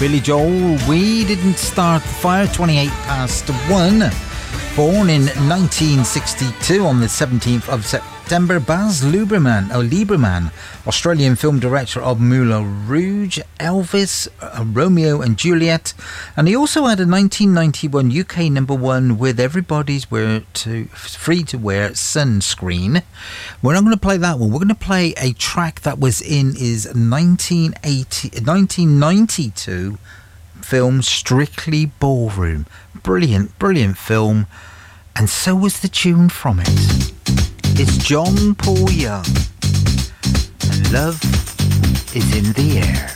Billy Joel, We Didn't Start the Fire, 28 past 1. Born in 1962 on the 17th of September, Baz Luhrmann, Australian film director of Moulin Rouge, Elvis, Romeo and Juliet, and he also had a 1991 UK number one with Everybody's Free to Wear Sunscreen. We're not going to play that one. We're going to play a track that was in his 1992 film Strictly Ballroom. Brilliant film, and so was the tune from it. It's John Paul Young, and Love is in the Air.